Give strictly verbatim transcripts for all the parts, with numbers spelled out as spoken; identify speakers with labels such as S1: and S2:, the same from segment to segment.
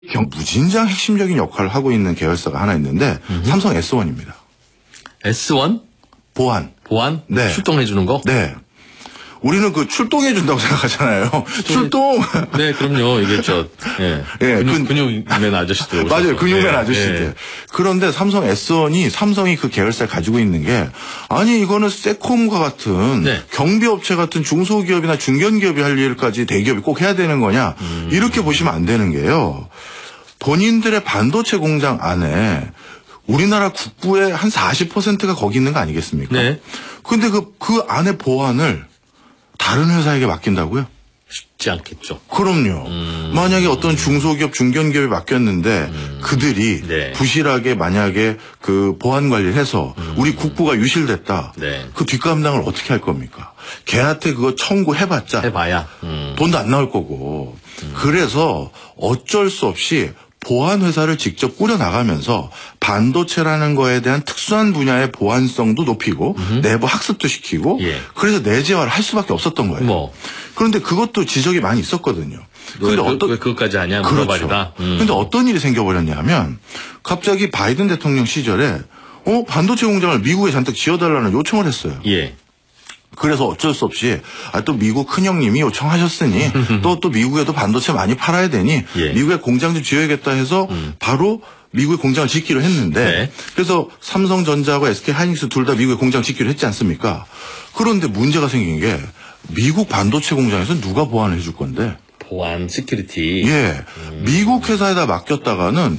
S1: 무진장 핵심적인 역할을 하고 있는 계열사가 하나 있는데 음흠. 삼성 에스원입니다.
S2: 에스원?
S1: 보안.
S2: 보안?
S1: 네.
S2: 출동해주는 거?
S1: 네. 우리는 그 출동해준다고 생각하잖아요. 출동.
S2: 네, 그럼요. 이게 저, 예.
S1: 예,
S2: 근육, 근육맨 아저씨들.
S1: 맞아요. 근육맨
S2: 예,
S1: 아저씨들.
S2: 예.
S1: 그런데 삼성 에스원이 삼성이 그 계열사를 가지고 있는 게 아니 이거는 세콤과 같은
S2: 네.
S1: 경비업체 같은 중소기업이나 중견기업이 할 일까지 대기업이 꼭 해야 되는 거냐. 음. 이렇게 보시면 안 되는 게요. 본인들의 반도체 공장 안에 우리나라 국부의 한 사십 퍼센트가 거기 있는 거 아니겠습니까?
S2: 네.
S1: 근데 그, 그 안에 보안을 다른 회사에게 맡긴다고요?
S2: 쉽지 않겠죠.
S1: 그럼요.
S2: 음.
S1: 만약에 어떤 중소기업, 중견기업에 맡겼는데 음. 그들이
S2: 네.
S1: 부실하게 만약에 그 보안 관리를 해서 음. 우리 국부가 유실됐다.
S2: 네.
S1: 그 뒷감당을 어떻게 할 겁니까? 걔한테 그거 청구해봤자
S2: 해봐야 음.
S1: 돈도 안 나올 거고. 음. 그래서 어쩔 수 없이 보안 회사를 직접 꾸려 나가면서 반도체라는 거에 대한 특수한 분야의 보안성도 높이고 음흠. 내부 학습도 시키고
S2: 예.
S1: 그래서 내재화를 할 수밖에 없었던 거예요.
S2: 뭐.
S1: 그런데 그것도 지적이 많이 있었거든요.
S2: 근데 왜, 어떤 왜 그것까지 하냐?
S1: 그렇죠. 음. 근데 어떤 일이 생겨버렸냐 하면 갑자기 바이든 대통령 시절에 어 반도체 공장을 미국에 잔뜩 지어달라는 요청을 했어요.
S2: 예.
S1: 그래서 어쩔 수 없이 아, 또 미국 큰형님이 요청하셨으니 또 또 미국에도 반도체 많이 팔아야 되니
S2: 예.
S1: 미국에 공장 좀 지어야겠다 해서 음. 바로 미국에 공장을 짓기로 했는데
S2: 네.
S1: 그래서 삼성전자하고 에스케이하이닉스 둘 다 미국에 공장 짓기로 했지 않습니까? 그런데 문제가 생긴 게 미국 반도체 공장에서 누가 보안을 해줄 건데?
S2: 보안 시큐리티.
S1: 예, 음. 미국 회사에다 맡겼다가는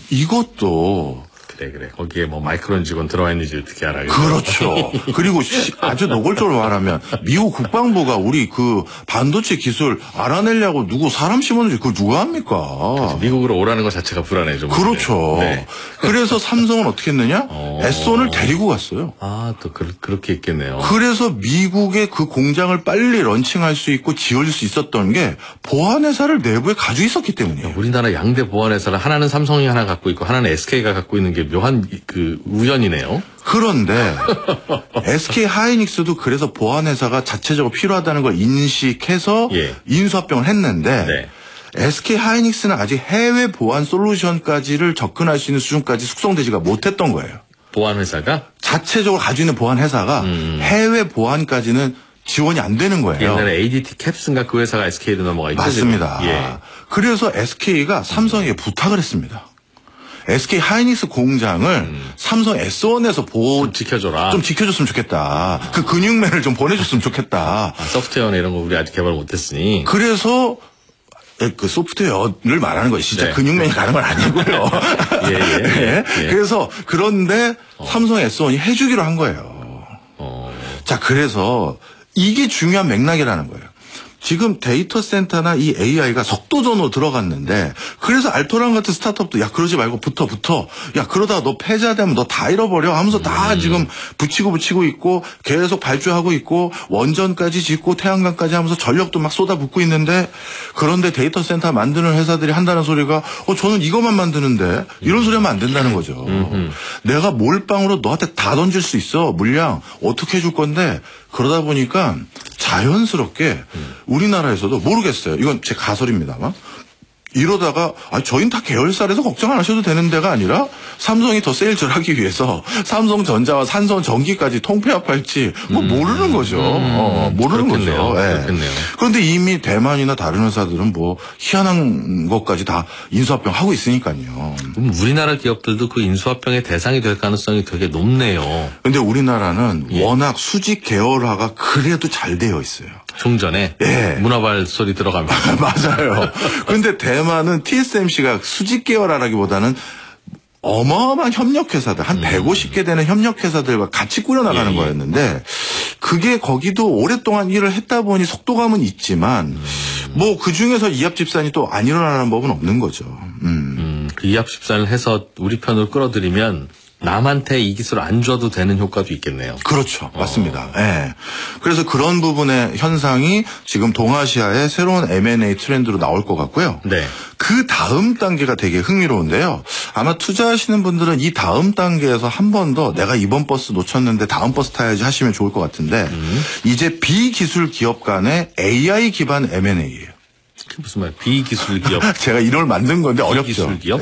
S1: 이것도
S2: 그래 그래 거기에 뭐 마이크론 직원 들어와 있는지 어떻게 알아요?
S1: 그렇죠. 그리고 아주 노골적으로 말하면 미국 국방부가 우리 그 반도체 기술 알아내려고 누구 사람 심었는지 그걸 누가 합니까?
S2: 그렇죠. 미국으로 오라는 것 자체가 불안해 좀.
S1: 그렇죠.
S2: 네.
S1: 그래서 삼성은 어떻게 했느냐?
S2: 어...
S1: 에스원을 데리고 갔어요.
S2: 아, 또 그, 그렇게 있겠네요.
S1: 그래서 미국의 그 공장을 빨리 런칭할 수 있고 지어줄 수 있었던 게 보안회사를 내부에 가지고 있었기 때문이에요.
S2: 우리나라 양대 보안회사를 하나는 삼성이 하나 갖고 있고 하나는 에스케이가 갖고 있는 게 묘한 그 우연이네요.
S1: 그런데 에스케이하이닉스도 그래서 보안회사가 자체적으로 필요하다는 걸 인식해서
S2: 예.
S1: 인수합병을 했는데
S2: 네.
S1: 에스케이하이닉스는 아직 해외 보안 솔루션까지를 접근할 수 있는 수준까지 숙성되지가 못했던 거예요.
S2: 보안회사가?
S1: 자체적으로 가지고 있는 보안회사가 음. 해외 보안까지는 지원이 안 되는 거예요.
S2: 옛날에 에이디티 캡스인가 그 회사가 에스케이로 넘어가 있죠.
S1: 맞습니다.
S2: 예.
S1: 그래서 에스케이가 삼성에게 음. 부탁을 했습니다. 에스케이하이닉스 공장을 음. 삼성 에스원에서 보호
S2: 좀 지켜줘라.
S1: 좀 지켜줬으면 좋겠다. 아. 그 근육맨을 좀 보내줬으면 좋겠다.
S2: 아, 소프트웨어나 이런 거 우리 아직 개발 못했으니.
S1: 그래서 그 소프트웨어를 말하는 거예요. 진짜 네. 근육맨이 가는 건 아니고요.
S2: 예, 예,
S1: 예.
S2: 예.
S1: 그래서 그런데 어. 삼성 에스원이 해주기로 한 거예요.
S2: 어.
S1: 자, 그래서 이게 중요한 맥락이라는 거예요. 지금 데이터 센터나 이 에이아이가 속도전으로 들어갔는데 그래서 알토란 같은 스타트업도 야 그러지 말고 붙어 붙어 야 그러다가 너 패자되면 너 다 잃어버려 하면서 다 음. 지금 붙이고 붙이고 있고 계속 발주하고 있고 원전까지 짓고 태양광까지 하면서 전력도 막 쏟아붓고 있는데 그런데 데이터 센터 만드는 회사들이 한다는 소리가 어 저는 이것만 만드는데 이런 소리 하면 안 된다는 거죠.
S2: 음흠.
S1: 내가 몰빵으로 너한테 다 던질 수 있어 물량 어떻게 해줄 건데 그러다 보니까 자연스럽게 음. 우리나라에서도 모르겠어요. 이건 제 가설입니다만 이러다가 아 저희는 다 계열사라서 걱정 안 하셔도 되는 데가 아니라 삼성이 더 세일즈를 하기 위해서 삼성전자와 삼성전기까지 통폐합할지 뭐
S2: 음.
S1: 모르는 거죠. 음. 어, 모르는
S2: 그렇겠네요.
S1: 거죠. 네.
S2: 그렇겠네요.
S1: 그런데 이미 대만이나 다른 회사들은 뭐 희한한 것까지 다 인수합병 하고 있으니까요.
S2: 그럼 우리나라 기업들도 그 인수합병의 대상이 될 가능성이 되게 높네요.
S1: 그런데 우리나라는
S2: 예.
S1: 워낙 수직 계열화가 그래도 잘 되어 있어요.
S2: 종전에
S1: 예.
S2: 문어발 소리 들어가면
S1: 맞아요. 그런데 대만은 티에스엠씨가 수직 계열화라기보다는 어마어마한 협력회사들 한 음. 백오십 개 되는 협력회사들과 같이 꾸려나가는 예. 거였는데 그게 거기도 오랫동안 일을 했다 보니 속도감은 있지만 음. 뭐 그중에서 이합집산이 또 안 일어나는 법은 없는 거죠. 음.
S2: 음, 그 이합집산을 해서 우리 편으로 끌어들이면 남한테 이 기술 안 줘도 되는 효과도 있겠네요.
S1: 그렇죠. 맞습니다. 예. 어. 네. 그래서 그런 부분의 현상이 지금 동아시아의 새로운 엠 앤 에이 트렌드로 나올 것 같고요.
S2: 네.
S1: 그 다음 단계가 되게 흥미로운데요. 아마 투자하시는 분들은 이 다음 단계에서 한 번 더 내가 이번 버스 놓쳤는데 다음 버스 타야지 하시면 좋을 것 같은데 음. 이제 비기술 기업 간의 에이아이 기반 엠 앤 에이예요.
S2: 그게 무슨 말? 비기술 기업.
S1: 제가 이름을 만든 건데 어렵죠.
S2: 비기술 기업?